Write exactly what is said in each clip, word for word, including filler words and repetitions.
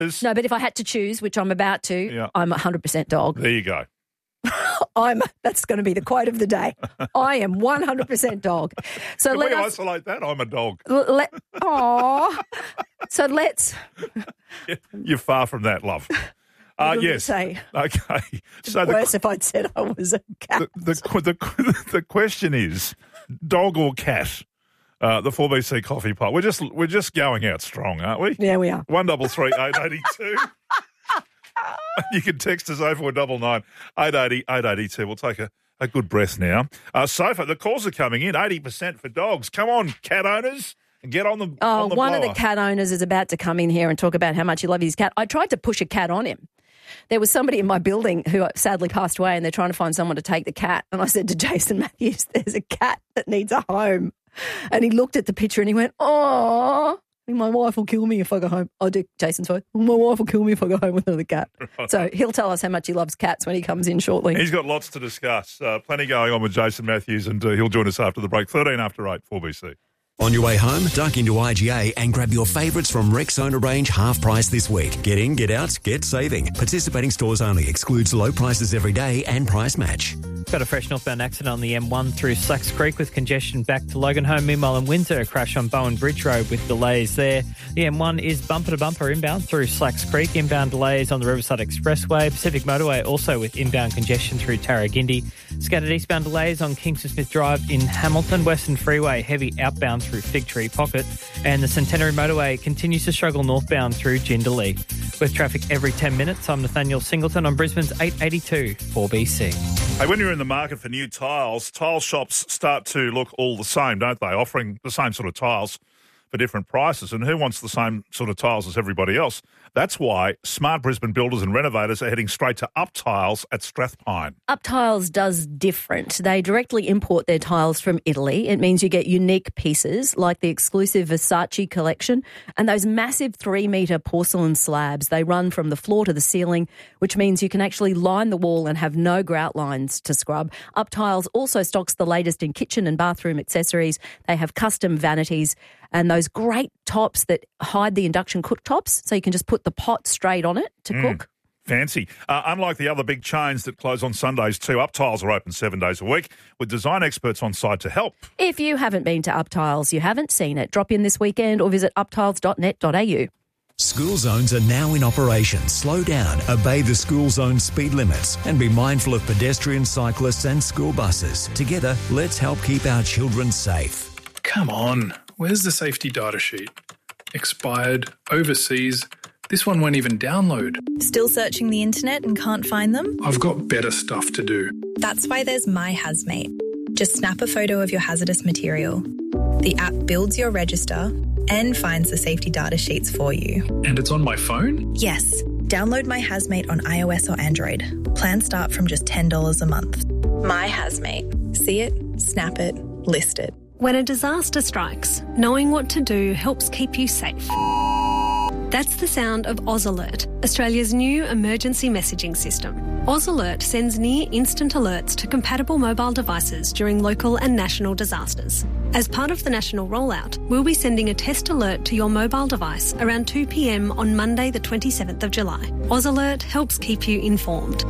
No, but if I had to choose, which I'm about to, Yeah. I'm one hundred percent dog. There you go. I'm. That's going to be the quote of the day. I am one hundred percent dog. So Can let we us. isolate that? I'm a dog. Let, aw. So let's. You're far from that, love. Uh, yes. Say, Okay. So worse the, if I'd said I was a cat. the, the, the, the question is, dog or cat? Uh, the four B C coffee pot. We're just we're just going out strong, aren't we? Yeah, we are. One double three eight eighty two. You can text us oh four nine nine eight eighty eight eighty two. We'll take a, a good breath now. Uh, Sofa, the calls are coming in. Eighty percent for dogs. Come on, cat owners, and get on the. Oh, on the one of blower. the cat owners is about to come in here and talk about how much he loves his cat. I tried to push a cat on him. There was somebody in my building who sadly passed away, and they're trying to find someone to take the cat. And I said to Jason Matthews, "There's a cat that needs a home." And he looked at the picture and he went, "Oh, my wife will kill me if I go home." I do Jason's voice. My wife will kill me if I go home with another cat. Right. So he'll tell us how much he loves cats when he comes in shortly. He's got lots to discuss. Uh, plenty going on with Jason Matthews, and uh, he'll join us after the break. thirteen after eight, four B C. On your way home, duck into I G A and grab your favourites from Rexona range half price this week. Get in, get out, get saving. Participating stores only. Excludes low prices every day and price match. Got a fresh northbound accident on the M one through Slacks Creek with congestion back to Loganholme. Meanwhile, in Windsor, a crash on Bowen Bridge Road with delays there. The M one is bumper to bumper inbound through Slacks Creek. Inbound delays on the Riverside Expressway. Pacific Motorway also with inbound congestion through Tarragindi. Scattered eastbound delays on Kingston Smith Drive in Hamilton. Western Freeway heavy outbound through Fig Tree Pocket. And the Centenary Motorway continues to struggle northbound through Jindalee. With traffic every ten minutes, I'm Nathaniel Singleton on Brisbane's eight eighty-two four B C. Hey, when you're in the market for new tiles, tile shops start to look all the same, don't they? Offering the same sort of tiles for different prices. And who wants the same sort of tiles as everybody else? That's why smart Brisbane builders and renovators are heading straight to Up Tiles at Strathpine. Up Tiles does different. They directly import their tiles from Italy. It means you get unique pieces like the exclusive Versace collection and those massive three-metre porcelain slabs. They run from the floor to the ceiling, which means you can actually line the wall and have no grout lines to scrub. Up Tiles also stocks the latest in kitchen and bathroom accessories. They have custom vanities and those great tops that hide the induction cooktops, so you can just put the pot straight on it to Mm. cook. Fancy. Uh, unlike the other big chains that close on Sundays too, Up Tiles are open seven days a week with design experts on site to help. If you haven't been to Up Tiles, you haven't seen it, drop in this weekend or visit up tiles dot net dot a u. School zones are now in operation. Slow down, obey the school zone speed limits, and be mindful of pedestrians, cyclists and school buses. Together, let's help keep our children safe. Come on, where's the safety data sheet? Expired, overseas. This one won't even download. Still searching the internet and can't find them? I've got better stuff to do. That's why there's My Hazmate. Just snap a photo of your hazardous material. The app builds your register and finds the safety data sheets for you. And it's on my phone? Yes. Download My Hazmate on iOS or Android. Plans start from just ten dollars a month. My Hazmate. See it, snap it, list it. When a disaster strikes, knowing what to do helps keep you safe. That's the sound of Oz Alert, Australia's new emergency messaging system. Oz Alert sends near-instant alerts to compatible mobile devices during local and national disasters. As part of the national rollout, we'll be sending a test alert to your mobile device around two p m on Monday the twenty-seventh of July. Oz Alert helps keep you informed.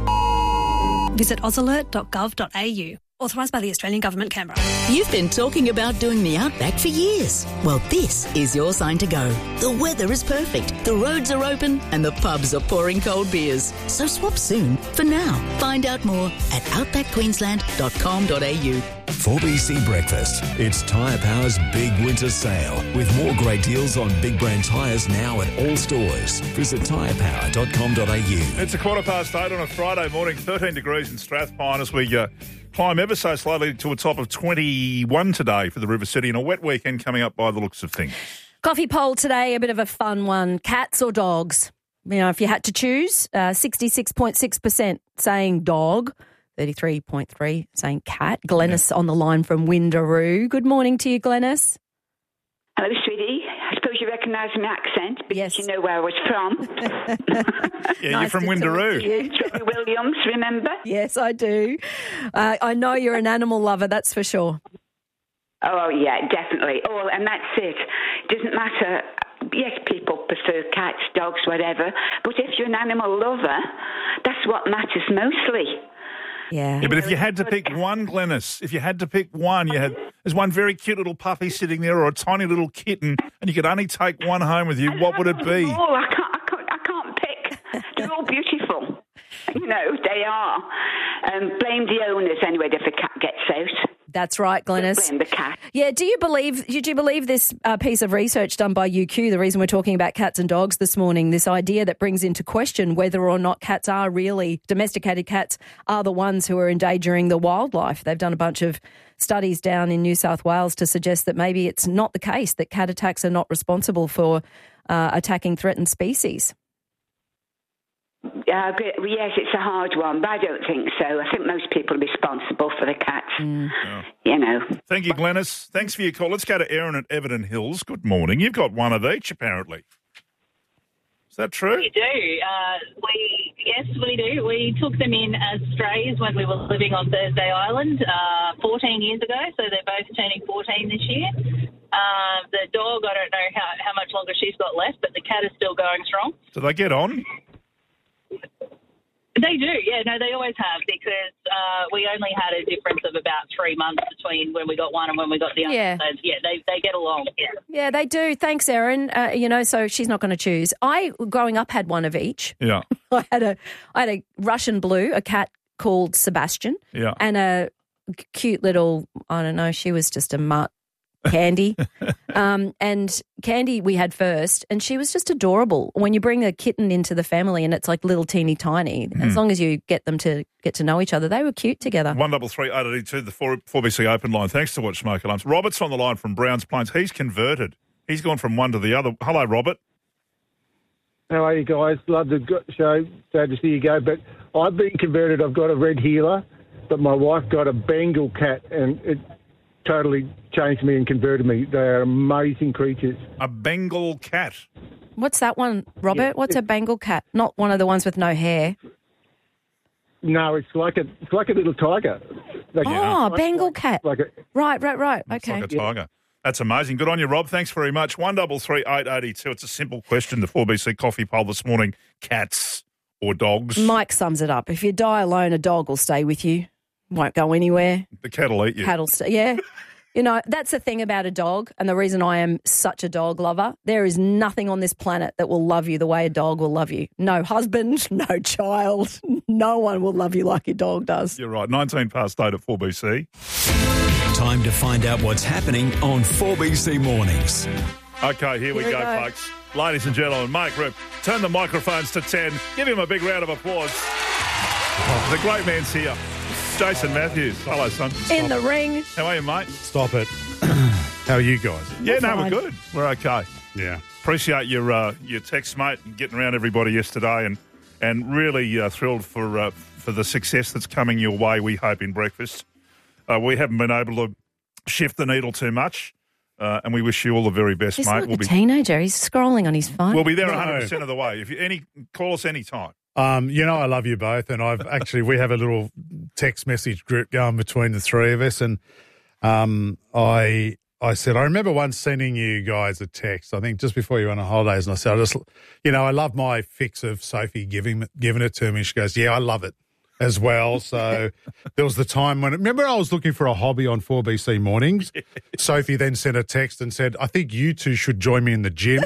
Visit oz alert dot gov dot a u. Authorised by the Australian Government, Canberra. You've been talking about doing the Outback for years. Well, this is your sign to go. The weather is perfect, the roads are open, and the pubs are pouring cold beers. So swap soon. For now, find out more at outback queensland dot com dot a u. four B C Breakfast. It's Tyre Power's big winter sale with more great deals on big brand tyres now at all stores. Visit tyre power dot com dot a u. It's a quarter past eight on a Friday morning, thirteen degrees in Strathpine as we uh, climb ever so slowly to a top of twenty-one today for the River City and a wet weekend coming up by the looks of things. Coffee poll today, a bit of a fun one. Cats or dogs? You know, if you had to choose, uh, sixty-six point six percent saying dog, thirty-three point three saying cat. Glennis yeah. on the line from Windaroo. Good morning to you, Glennis. Hello, sweetie. I suppose you recognise my accent because yes. you know where I was from. yeah, nice you're from Windaroo. You. Trevor Williams, remember? Yes, I do. Uh, I know you're an animal lover, that's for sure. Oh, yeah, definitely. Oh, and that's it. Doesn't matter yes, people prefer cats, dogs, whatever. But if you're an animal lover, that's what matters mostly. Yeah. Yeah, but if you had to pick one, Glenys, if you had to pick one, you had there's one very cute little puppy sitting there or a tiny little kitten, and you could only take one home with you, what would it be? Oh, I can't, I can't, I can't pick. They're all beautiful. You know, they are. Um, blame the owners anyway if the cat gets out. That's right, Glenys. Blame the cat. Yeah, do you believe, did you believe this uh, piece of research done by U Q, the reason we're talking about cats and dogs this morning, this idea that brings into question whether or not cats are really, domesticated cats are the ones who are endangering the wildlife. They've done a bunch of studies down in New South Wales to suggest that maybe it's not the case, that cat attacks are not responsible for uh, attacking threatened species. Uh, yes, it's a hard one, but I don't think so. I think most people are responsible for the cats, mm. yeah. you know. Thank you, Glenys. Thanks for your call. Let's go to Erin at Everton Hills. Good morning. You've got one of each, apparently. Is that true? We do. Uh, we Yes, we do. We took them in as strays when we were living on Thursday Island uh, fourteen years ago, so they're both turning fourteen this year. Uh, the dog, I don't know how, how much longer she's got left, but the cat is still going strong. Do they get on? They do, yeah. No, they always have, because uh, we only had a difference of about three months between when we got one and when we got the other. Yeah, so, yeah, they they get along. Yeah, yeah, they do. Thanks, Erin. Uh, you know, so she's not going to choose. I, growing up, had one of each. Yeah, I had a I had a Russian blue, a cat called Sebastian. Yeah, and a cute little, I don't know, she was just a mutt. Candy. um, and Candy we had first, and she was just adorable. When you bring a kitten into the family and it's like little teeny tiny, mm. as long as you get them to get to know each other, they were cute together. one double three eight eight two, the four B C open line. Thanks to Watch Smoke Alarms. Robert's on the line from Browns Plains. He's converted. He's gone from one to the other. Hello, Robert. How are you guys? Love the show. Sad to see you go. But I've been converted. I've got a red heeler, but my wife got a Bengal cat, and it totally changed me and converted me. They are amazing creatures. A Bengal cat. What's that one, Robert? Yeah, What's a Bengal cat? Not one of the ones with no hair. No, it's like a it's like a little tiger. Like, oh, like, Bengal like, cat. Like a, right, right, right. It's okay. like a tiger. That's amazing. Good on you, Rob. Thanks very much. one double three eight eight two. It's a simple question. The four B C coffee poll this morning: cats or dogs? Mike sums it up. If you die alone, a dog will stay with you. Won't go anywhere. The cat will eat you. Cat will stay. Yeah. You know, that's the thing about a dog, and the reason I am such a dog lover. There is nothing on this planet that will love you the way a dog will love you. No husband, no child, no one will love you like your dog does. You're right. nineteen past eight at four B C. Time to find out what's happening on four B C Mornings. Okay, here, here we, we go, go, folks. Ladies and gentlemen, Mike Rip, turn the microphones to ten. Give him a big round of applause. The great man's here. Jason Matthews. Hello, son. Stop. In the ring. How are you, mate? Stop it. How are you guys? Yeah, no, we're good. We're okay. Yeah. Appreciate your uh, your text, mate, and getting around everybody yesterday, and and really uh, thrilled for uh, for the success that's coming your way, we hope, in breakfast. Uh, we haven't been able to shift the needle too much, uh, and we wish you all the very best, He's mate. Like we'll a be teenager. He's scrolling on his phone. We'll be there no. one hundred percent of the way. If you any call us any time. Um, you know, I love you both, and I've actually we have a little text message group going between the three of us, and um, I I said I remember once sending you guys a text. I think just before you went on holidays, and I said I just you know I love my fix of Sophie giving giving it to me. She goes, yeah, I love it as well. So there was the time when remember I was looking for a hobby on four B C mornings. Sophie then sent a text and said, I think you two should join me in the gym.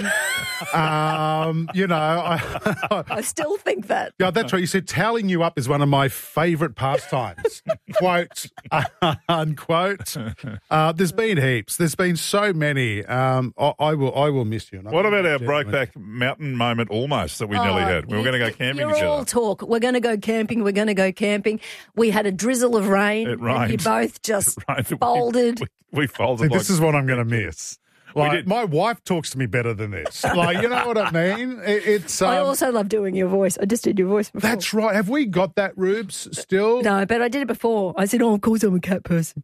um, you know, I, I still think that. Yeah, that's right. You said toweling you up is one of my favourite pastimes. Quote, uh, unquote. Uh, there's been heaps. There's been so many. Um, I, I will I will miss you. What about our Brokeback Mountain moment almost that we oh, nearly had? We were going to go camping you're together. all talk. We're going to go camping. We're going to go camping. We had a drizzle of rain. It rained. You both just folded. We, we, we folded. See, like, this is what I'm going to miss. Like, my wife talks to me better than this. Like, you know what I mean? It, it's. Um, I also love doing your voice. I just did your voice before. That's right. Have we got that, Rubes, still? No, but I did it before. I said, oh, of course I'm a cat person.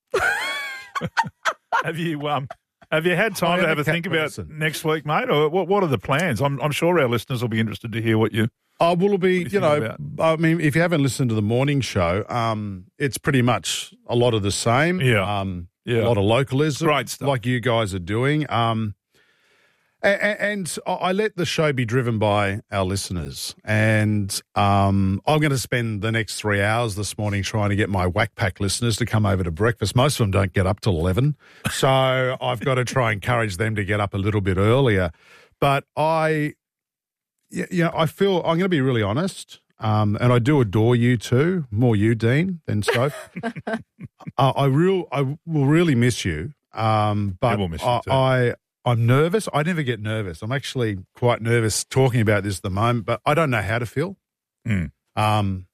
Have you um have you had time to have a, a think person. about next week, mate? Or what what are the plans? I'm I'm sure our listeners will be interested to hear what you Oh, will it be, you, you know, about? I mean, if you haven't listened to the morning show, um, it's pretty much a lot of the same. Yeah. Um, yeah. A lot of localism. Great stuff. Like you guys are doing. Um, And, and I let the show be driven by our listeners. And um, I'm going to spend the next three hours this morning trying to get my Whack Pack listeners to come over to breakfast. Most of them don't get up till eleven. So I've got to try and encourage them to get up a little bit earlier. But I, you know, I feel, I'm going to be really honest, um, and I do adore you too, more you, Dean, than Soph. uh, I, real, I will really miss you. Um, but will miss you I, too. I, I'm nervous. I never get nervous. I'm actually quite nervous talking about this at the moment, but I don't know how to feel. Mm. Um,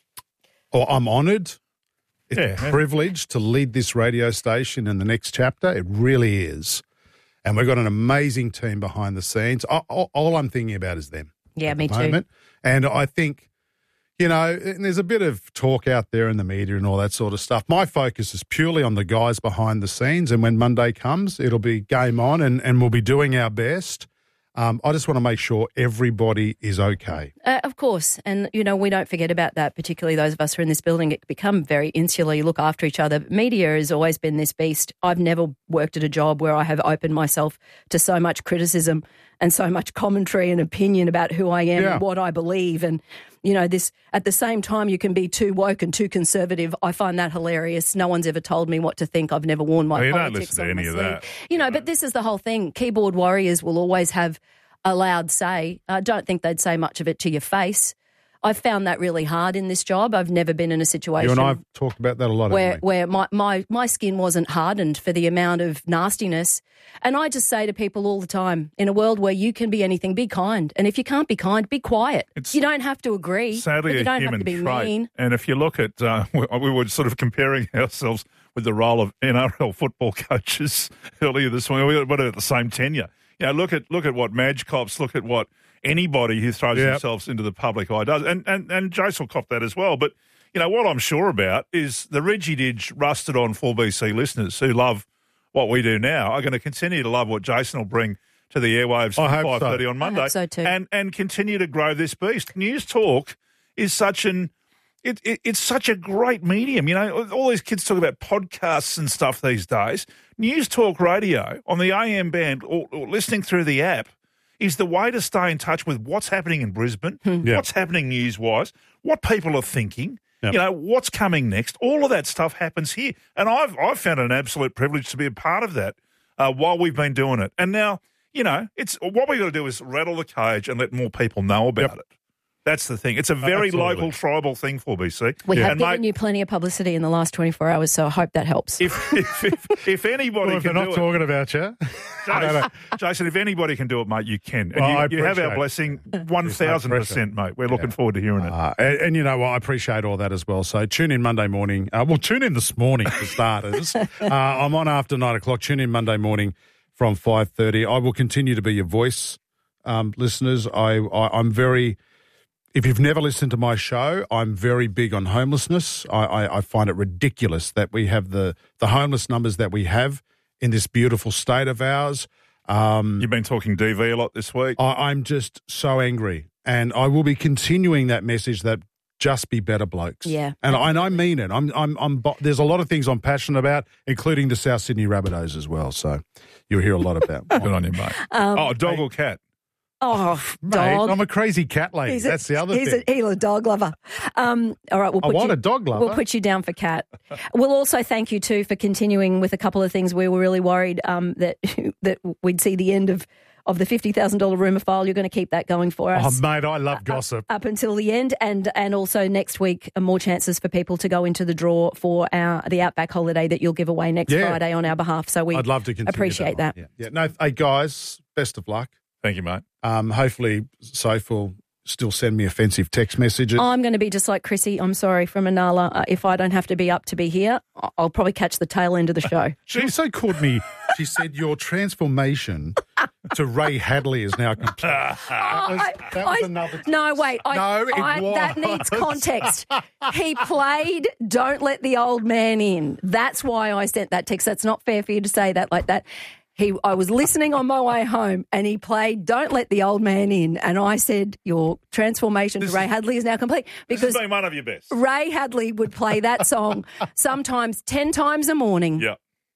or I'm honoured. It's Yeah. a privilege to lead this radio station in the next chapter. It really is. And we've got an amazing team behind the scenes. All, all, all I'm thinking about is them. Yeah, at me the too. moment. And I think, you know, and there's a bit of talk out there in the media and all that sort of stuff. My focus is purely on the guys behind the scenes. And when Monday comes, it'll be game on and, and we'll be doing our best. Um, I just want to make sure everybody is okay. Uh, of course. And, you know, we don't forget about that, particularly those of us who are in this building. It become very insular. You look after each other. Media has always been this beast. I've never worked at a job where I have opened myself to so much criticism and so much commentary and opinion about who I am Yeah. and what I believe. And, you know, this at the same time, you can be too woke and too conservative. I find that hilarious. No one's ever told me what to think. I've never worn my Well, you don't politics listen to on my any of sleeve. that. You know, but this is the whole thing. Keyboard warriors will always have a loud say. I don't think they'd say much of it to your face. I've found that really hard in this job. I've never been in a situation You and I have talked about that a lot. where haven't we? where my, my, my skin wasn't hardened for the amount of nastiness. And I just say to people all the time, in a world where you can be anything, be kind. And if you can't be kind, be quiet. It's you don't have to agree. Sadly, but you a don't human have to be trait. mean. And if you look at, uh, we, we were sort of comparing ourselves with the role of N R L football coaches earlier this morning. We were at the same tenure. You know, look at look at what Madge cops, look at what anybody who throws Yep. themselves into the public eye does. And, and, and Jace will cop that as well. But, you know, what I'm sure about is the Reggie Didge rusted on four B C listeners who love what we do now are going to continue to love what Jason will bring to the airwaves I at hope five thirty so. on Monday. I hope so too. And, and continue to grow this beast. News Talk is such an... It, it, it's such a great medium. You know, all these kids talk about podcasts and stuff these days. News Talk Radio on the A M band or, or listening through the app is the way to stay in touch with what's happening in Brisbane, Yeah. what's happening news-wise, what people are thinking, Yep. you know, what's coming next. All of that stuff happens here. And I've, I've found it an absolute privilege to be a part of that uh, while we've been doing it. And now, you know, it's what we've got to do is rattle the cage and let more people know about Yep. it. That's the thing. It's a very Absolutely. local, tribal thing for B C. We have And, given mate, you plenty of publicity in the last twenty-four hours, so I hope that helps. If, if, if, if anybody Well, if can they're do not it, talking about you. Jason, Jason, if anybody can do it, mate, you can. And Well, you, I you have our appreciate blessing one thousand percent, mate. We're looking Yeah. forward to hearing it. Uh, and, and you know what? I appreciate all that as well. So tune in Monday morning. Uh, well, tune in this morning for starters. uh, I'm on after nine o'clock. Tune in Monday morning from five thirty. I will continue to be your voice, um, listeners. I, I, I'm very... If you've never listened to my show, I'm very big on homelessness. I, I, I find it ridiculous that we have the, the homeless numbers that we have in this beautiful state of ours. Um, You've been talking D V a lot this week. I, I'm just so angry, and I will be continuing that message that just be better blokes. Yeah. and I, and I mean it. I'm, I'm, I'm. There's a lot of things I'm passionate about, including the South Sydney Rabbitohs as well. So you'll hear a lot about. Good on you, mate. Um, oh, dog or cat? Oh, Mate, dog. I'm a crazy cat lady. He's a- That's the other he's thing. A, he's a dog lover. Um, all right, we'll I put want you, a dog lover. We'll put you down for cat. We'll also thank you too for continuing with a couple of things. We were really worried um, that that we'd see the end of, of the fifty thousand dollars rumour file. You're going to keep that going for Oh, us. mate, I love gossip. Up until the end, and and also next week, uh, more chances for people to go into the draw for our the Outback holiday that you'll give away next Yeah. Friday on our behalf. So we I'd love to continue appreciate that. one. Yeah. yeah. No, hey guys, best of luck. Thank you, mate. Um, hopefully, Soph will still send me offensive text messages. I'm going to be just like Chrissy. I'm sorry from Anala. Uh, if I don't have to be up to be here, I- I'll probably catch the tail end of the show. She also called me. She said your transformation to Ray Hadley is now complete. That was, I- that was I- another. No, wait. I, No, it I, was. That needs context. He played Don't Let the Old Man In. That's why I sent that text. That's not fair for you to say that like that. He, I was listening on my way home and he played Don't Let the Old Man In. And I said, your transformation This to Ray is- Hadley is now complete. This Because has been one of your best. Ray Hadley would play that song sometimes ten times a morning. Yeah.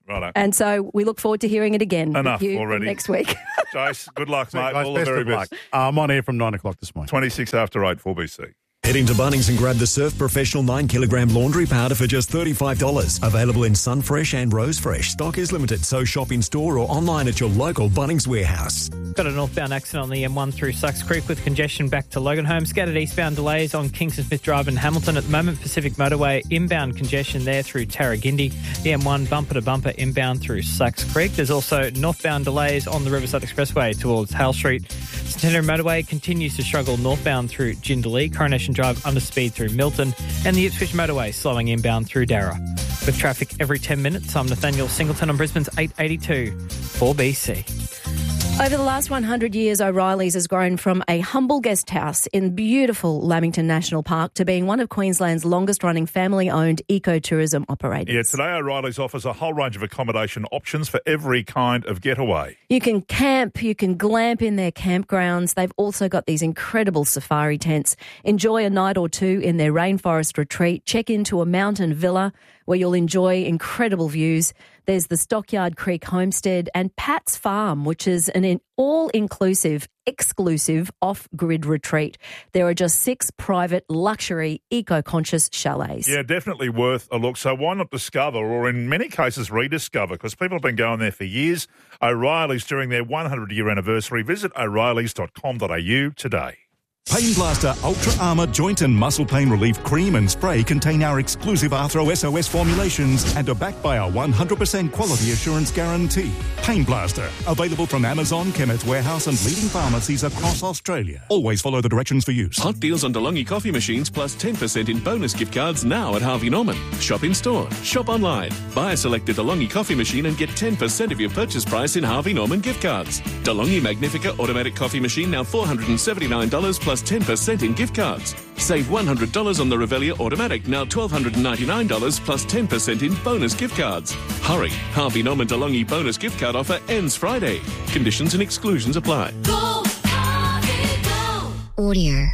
Righto. And so we look forward to hearing it again. Enough with you already. Next week. Jace, good luck, mate. Guys, All the best very of luck. best. Uh, I'm on air from nine o'clock this morning. twenty-six after eight, four B C. Head into Bunnings and grab the Surf Professional nine kilogram laundry powder for just thirty-five dollars. Available in Sunfresh and Rose Fresh. Stock is limited, so shop in store or online at your local Bunnings warehouse. Got a northbound accident on the M one through Sucks Creek with congestion back to Loganholme. Scattered eastbound delays on Kingston Smith Drive and Hamilton. At the moment, Pacific Motorway inbound congestion there through Tarragindi. The M one bumper to bumper inbound through Sucks Creek. There's also northbound delays on the Riverside Expressway towards Hale Street. Centenary Motorway continues to struggle northbound through Jindalee. Coronation Drive under speed through Milton. And the Ipswich Motorway slowing inbound through Darra. With traffic every ten minutes, I'm Nathaniel Singleton on Brisbane's eight eighty-two, four B C. Over the last one hundred years, O'Reilly's has grown from a humble guest house in beautiful Lamington National Park to being one of Queensland's longest-running family-owned ecotourism operators. Yeah, today O'Reilly's offers a whole range of accommodation options for every kind of getaway. You can camp, you can glamp in their campgrounds. They've also got these incredible safari tents. Enjoy a night or two in their rainforest retreat. Check into a mountain villa where you'll enjoy incredible views. There's the Stockyard Creek Homestead and Pat's Farm, which is an all-inclusive, exclusive off-grid retreat. There are just six private, luxury, eco-conscious chalets. Yeah, definitely worth a look. So why not discover, or in many cases rediscover, because people have been going there for years. O'Reilly's during their one hundred year anniversary. Visit o'reillys dot com dot a u today. Pain Blaster Ultra Armour Joint and Muscle Pain Relief Cream and Spray contain our exclusive Arthro S O S formulations and are backed by our one hundred percent quality assurance guarantee. Pain Blaster, available from Amazon, Chemist Warehouse and leading pharmacies across Australia. Always follow the directions for use. Hot deals on DeLonghi coffee machines plus ten percent in bonus gift cards now at Harvey Norman. Shop in store, shop online. Buy a selected DeLonghi coffee machine and get ten percent of your purchase price in Harvey Norman gift cards. DeLonghi Magnifica automatic coffee machine now four hundred seventy-nine dollars plus ten percent in gift cards. Save one hundred dollars on the Revelia Automatic, now one thousand two hundred ninety-nine dollars plus ten percent in bonus gift cards. Hurry, Harvey Norman DeLonghi bonus gift card offer ends Friday. Conditions and exclusions apply. Go, Harvey, go. Audio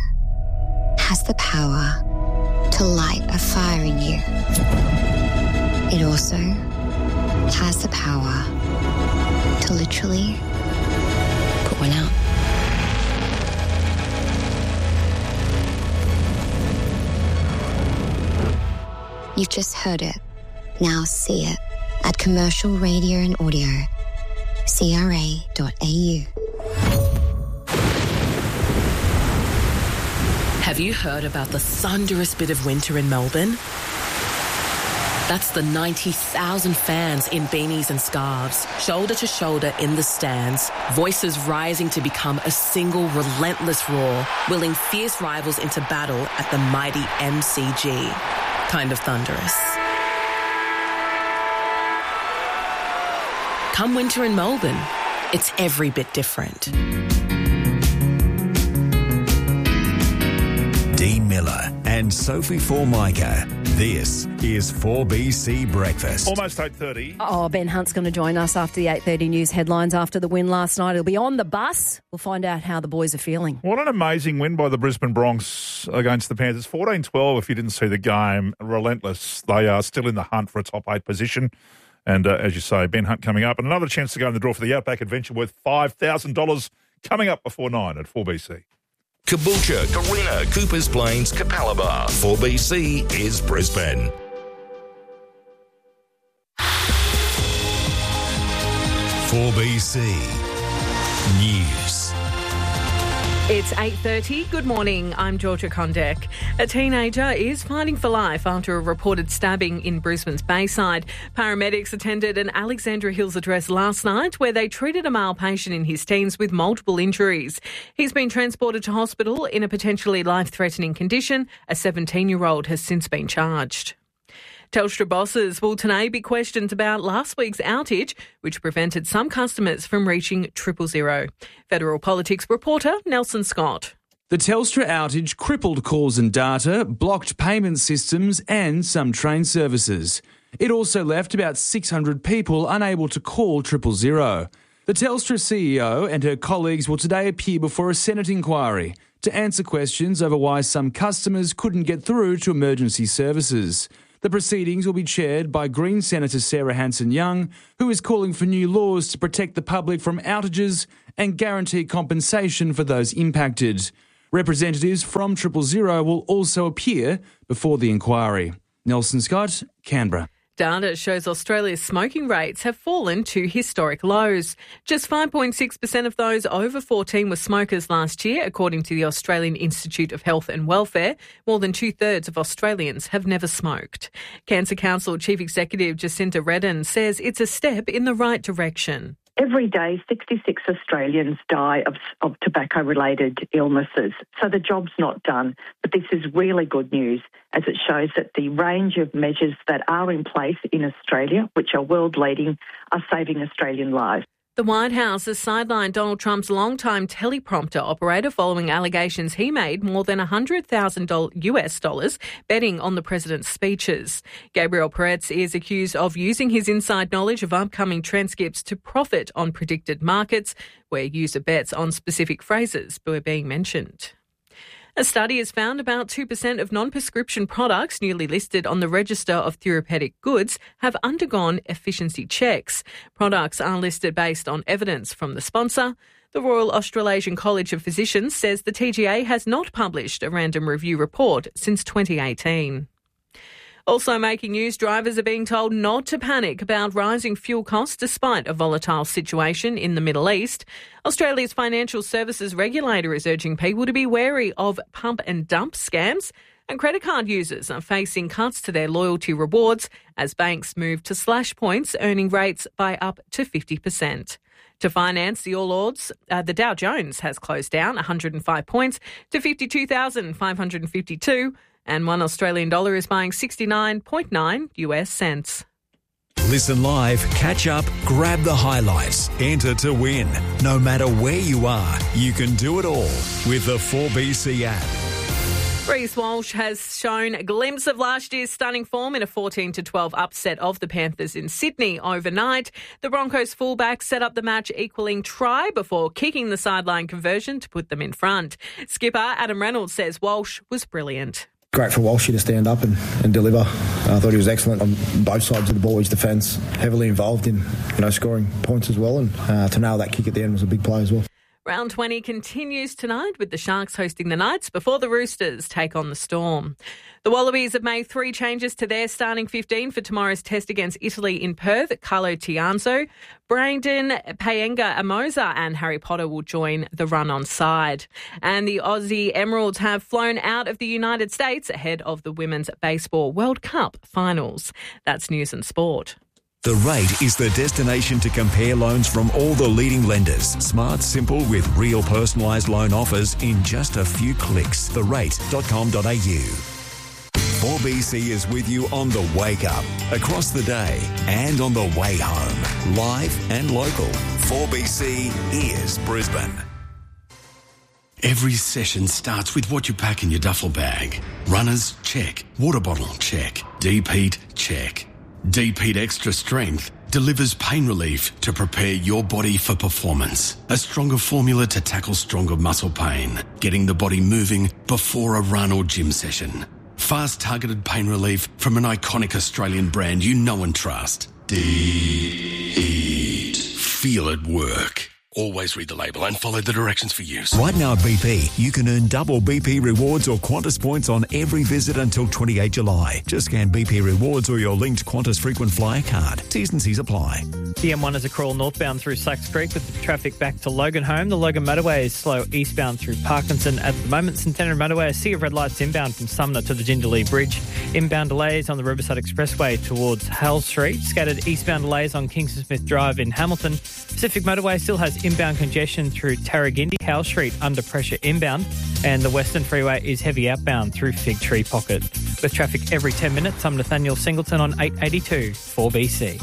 has the power to light a fire in you. It also has the power to literally put one out. You've just heard it. Now see it at Commercial Radio and Audio. C R A dot A U. Have you heard about the thunderous bit of winter in Melbourne? That's the ninety thousand fans in beanies and scarves, shoulder to shoulder in the stands, voices rising to become a single relentless roar, willing fierce rivals into battle at the mighty M C G. Kind of thunderous. Come winter in Melbourne, it's every bit different. Dean Miller and Sophie Formica. This is four B C Breakfast. Almost eight thirty. Oh, Ben Hunt's going to join us after the eight thirty news headlines after the win last night. He'll be on the bus. We'll find out how the boys are feeling. What an amazing win by the Brisbane Bronx against the Panthers. fourteen twelve, if you didn't see the game. Relentless. They are still in the hunt for a top eight position. And uh, as you say, Ben Hunt coming up. And another chance to go in the draw for the Outback Adventure worth five thousand dollars coming up before nine at four B C. Caboolture, Carina, Coopers Plains, Capalaba. four B C is Brisbane. four B C News. It's eight thirty. Good morning. I'm Georgia Condek. A teenager is fighting for life after a reported stabbing in Brisbane's Bayside. Paramedics attended an Alexandra Hills address last night where they treated a male patient in his teens with multiple injuries. He's been transported to hospital in a potentially life-threatening condition. A seventeen-year-old has since been charged. Telstra bosses will today be questioned about last week's outage, which prevented some customers from reaching triple zero. Federal Politics reporter Nelson Scott. The Telstra outage crippled calls and data, blocked payment systems and some train services. It also left about six hundred people unable to call triple zero. The Telstra C E O and her colleagues will today appear before a Senate inquiry to answer questions over why some customers couldn't get through to emergency services. The proceedings will be chaired by Green Senator Sarah Hanson-Young, who is calling for new laws to protect the public from outages and guarantee compensation for those impacted. Representatives from Triple Zero will also appear before the inquiry. Nelson Scott, Canberra. Data shows Australia's smoking rates have fallen to historic lows. Just five point six percent of those over fourteen were smokers last year, according to the Australian Institute of Health and Welfare. More than two-thirds of Australians have never smoked. Cancer Council Chief Executive Jacinta Redden says it's a step in the right direction. Every day, sixty-six Australians die of, of tobacco-related illnesses. So the job's not done. But this is really good news, as it shows that the range of measures that are in place in Australia, which are world-leading, are saving Australian lives. The White House has sidelined Donald Trump's longtime teleprompter operator following allegations he made more than one hundred thousand U S dollars betting on the president's speeches. Gabriel Peretz is accused of using his inside knowledge of upcoming transcripts to profit on predicted markets, where user bets on specific phrases were being mentioned. A study has found about two percent of non-prescription products newly listed on the Register of Therapeutic Goods have undergone efficiency checks. Products are listed based on evidence from the sponsor. The Royal Australasian College of Physicians says the T G A has not published a random review report since twenty eighteen. Also making news, drivers are being told not to panic about rising fuel costs despite a volatile situation in the Middle East. Australia's financial services regulator is urging people to be wary of pump and dump scams, and credit card users are facing cuts to their loyalty rewards as banks move to slash points, earning rates by up to fifty percent. To finance the All Ords, uh, the Dow Jones has closed down one hundred five points to fifty-two thousand five hundred fifty-two. And one Australian dollar is buying sixty-nine point nine U S cents. Listen live, catch up, grab the highlights, enter to win. No matter where you are, you can do it all with the four B C app. Reece Walsh has shown a glimpse of last year's stunning form in a fourteen to twelve upset of the Panthers in Sydney overnight. The Broncos fullback set up the match equaling try before kicking the sideline conversion to put them in front. Skipper Adam Reynolds says Walsh was brilliant. Great for Walshy to stand up and, and deliver. I thought he was excellent on both sides of the ball. His defence heavily involved in you know scoring points as well, and uh, to nail that kick at the end was a big play as well. Round twenty continues tonight with the Sharks hosting the Knights before the Roosters take on the Storm. The Wallabies have made three changes to their starting fifteen for tomorrow's test against Italy in Perth. Carlo Tianzo, Brandon Paenga-Amosa and Harry Potter will join the run-on side. And the Aussie Emeralds have flown out of the United States ahead of the Women's Baseball World Cup finals. That's news and sport. The Rate is the destination to compare loans from all the leading lenders. Smart, simple, with real personalised loan offers in just a few clicks. the rate dot com dot a u. four B C is with you on the wake up, across the day, and on the way home. Live and local. four B C is Brisbane. Every session starts with what you pack in your duffel bag. Runners, check. Water bottle, check. Deep-heat, check. Deep-heat Extra Strength delivers pain relief to prepare your body for performance. A stronger formula to tackle stronger muscle pain, getting the body moving before a run or gym session. Fast targeted pain relief from an iconic Australian brand you know and trust. Deep-heat. Feel it work. Always read the label and follow the directions for use. Right now at B P, you can earn double B P rewards or Qantas points on every visit until the twenty-eighth of July. Just scan B P rewards or your linked Qantas frequent flyer card. T's and C's apply. The M one is a crawl northbound through Slacks Creek with the traffic back to Logan Home. The Logan Motorway is slow eastbound through Parkinson at the moment. Centenary Motorway, a sea of red lights inbound from Sumner to the Jindalee Bridge. Inbound delays on the Riverside Expressway towards Hale Street. Scattered eastbound delays on Kingston Smith Drive in Hamilton. Pacific Motorway still has inbound congestion through Tarragindi, Hale Street under pressure inbound, and the Western Freeway is heavy outbound through Fig Tree Pocket. With traffic every ten minutes, I'm Nathaniel Singleton on eight eighty-two four B C.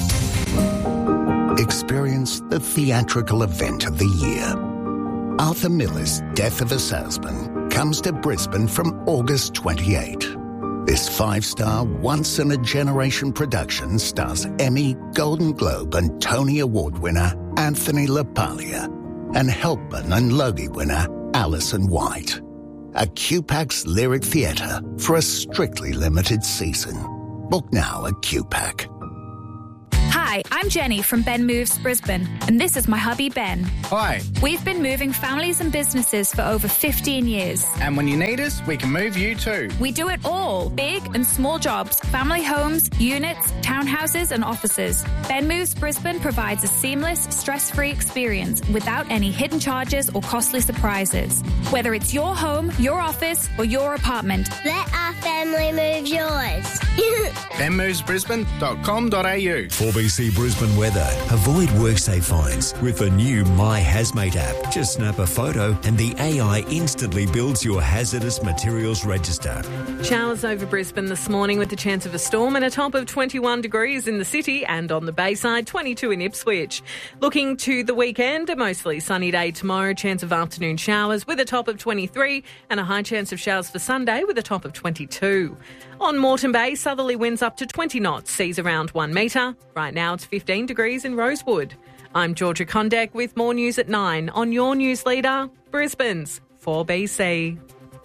Experience the theatrical event of the year. Arthur Miller's Death of a Salesman comes to Brisbane from August twenty-eighth. This five-star, once-in-a-generation production stars Emmy, Golden Globe and Tony Award winner Anthony LaPaglia and Helpman and Logie winner Alison White. A Q PAX Lyric Theatre for a strictly limited season. Book now at Q PAC. Hi, I'm Jenny from Ben Moves Brisbane, and this is my hubby Ben. Hi. We've been moving families and businesses for over fifteen years. And when you need us, we can move you too. We do it all, big and small jobs, family homes, units, townhouses and offices. Ben Moves Brisbane provides a seamless, stress-free experience without any hidden charges or costly surprises. Whether it's your home, your office or your apartment. Let our family move yours. ben moves brisbane dot com dot a u. four B C Brisbane weather. Avoid WorkSafe fines with the new My Hazmate app. Just snap a photo and the A I instantly builds your hazardous materials register. Showers over Brisbane this morning with the chance of a storm and a top of twenty-one degrees in the city and on the Bayside, twenty-two in Ipswich. Looking to the weekend, a mostly sunny day tomorrow, chance of afternoon showers with a top of twenty-three and a high chance of showers for Sunday with a top of twenty-two. On Moreton Bay, southerly winds up to twenty knots, seas around one metre. Right now it's fifteen degrees in Rosewood. I'm Georgia Condek with more news at nine on your news leader, Brisbane's four B C.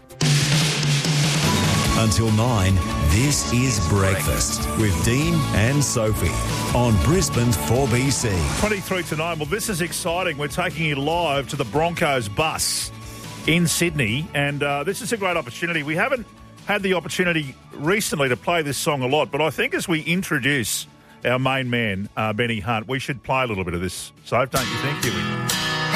Until nine, this is Breakfast with Dean and Sophie on Brisbane's four B C. twenty-three to nine. Well, this is exciting. We're taking you live to the Broncos bus in Sydney, and uh, this is a great opportunity. We haven't had the opportunity recently to play this song a lot, but I think as we introduce our main man, uh, Benny Hunt, we should play a little bit of this. So, don't you think? Here we go.